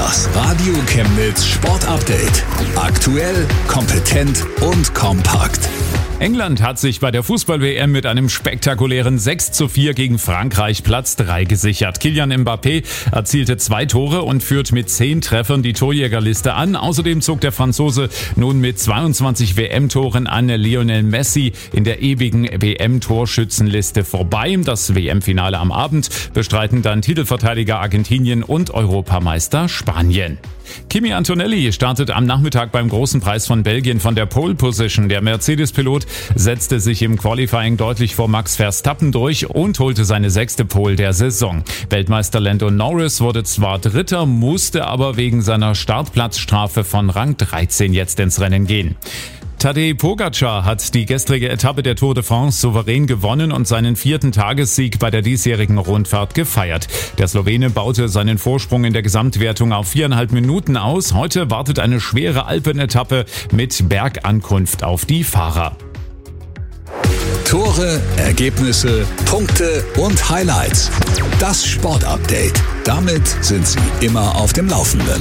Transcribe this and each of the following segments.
Das Radio Chemnitz Sport Update. Aktuell, kompetent und kompakt. England hat sich bei der Fußball-WM mit einem spektakulären 6:4 gegen Frankreich Platz 3 gesichert. Kylian Mbappé erzielte 2 Tore und führt mit 10 Treffern die Torjägerliste an. Außerdem zog der Franzose nun mit 22 WM-Toren an Lionel Messi in der ewigen WM-Torschützenliste vorbei. Das WM-Finale am Abend bestreiten dann Titelverteidiger Argentinien und Europameister Spanien. Kimi Antonelli startet am Nachmittag beim Großen Preis von Belgien von der Pole Position. Der Mercedes-Pilot setzte sich im Qualifying deutlich vor Max Verstappen durch und holte seine 6. Pole der Saison. Weltmeister Lando Norris wurde zwar Dritter, musste aber wegen seiner Startplatzstrafe von Rang 13 jetzt ins Rennen gehen. Tadej Pogačar hat die gestrige Etappe der Tour de France souverän gewonnen und seinen 4. Tagessieg bei der diesjährigen Rundfahrt gefeiert. Der Slowene baute seinen Vorsprung in der Gesamtwertung auf 4,5 Minuten aus. Heute wartet eine schwere Alpenetappe mit Bergankunft auf die Fahrer. Tore, Ergebnisse, Punkte und Highlights. Das Sportupdate. Damit sind Sie immer auf dem Laufenden.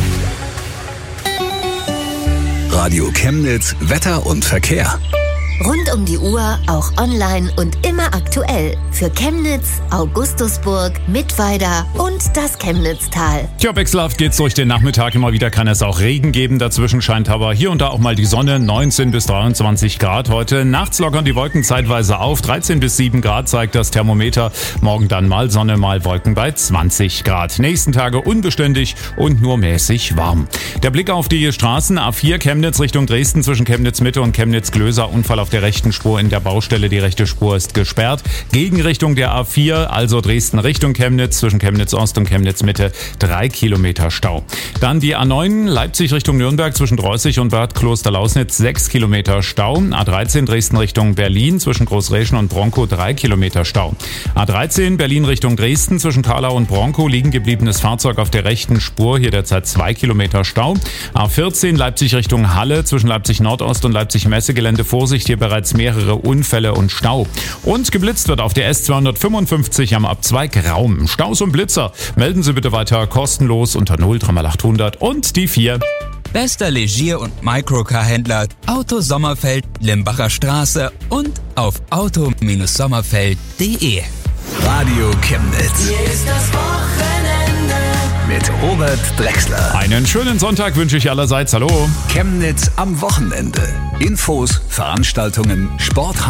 Radio Chemnitz, Wetter und Verkehr. Rund um die Uhr, auch online und immer aktuell. Für Chemnitz, Augustusburg, Mittweida und das Chemnitztal. Tja, wechselhaft geht's durch den Nachmittag. Immer wieder kann es auch Regen geben. Dazwischen scheint aber hier und da auch mal die Sonne. 19 bis 23 Grad heute. Nachts lockern die Wolken zeitweise auf. 13 bis 7 Grad zeigt das Thermometer. Morgen dann mal Sonne, mal Wolken bei 20 Grad. Nächsten Tage unbeständig und nur mäßig warm. Der Blick auf die Straßen. A4 Chemnitz Richtung Dresden zwischen Chemnitz Mitte und Chemnitz Glöser. Unfall auf der rechten Spur in der Baustelle. Die rechte Spur ist gesperrt. Gegenrichtung der A4, also Dresden Richtung Chemnitz, zwischen Chemnitz Ost und Chemnitz Mitte 3 Kilometer Stau. Dann die A9 Leipzig Richtung Nürnberg zwischen Dreußig und Bad Kloster-Lausnitz 6 Kilometer Stau. A13 Dresden Richtung Berlin zwischen Großräschen und Bronkow 3 Kilometer Stau. A13 Berlin Richtung Dresden zwischen Karlau und Bronkow liegen gebliebenes Fahrzeug auf der rechten Spur, hier derzeit 2 Kilometer Stau. A14 Leipzig Richtung Halle zwischen Leipzig Nordost und Leipzig Messegelände. Vorsicht, hier bereits mehrere Unfälle und Stau. Und geblitzt wird auf der S255 am Abzweig Raum. Staus und Blitzer melden Sie bitte weiter kostenlos unter 03800 und die 4. Bester Legier- und Microcar-Händler Auto Sommerfeld, Limbacher Straße und auf auto-sommerfeld.de. Radio Chemnitz. Hier ist das Wochenende. Mit Robert Drechsler. Einen schönen Sonntag wünsche ich allerseits. Hallo. Chemnitz am Wochenende. Infos, Veranstaltungen, Sport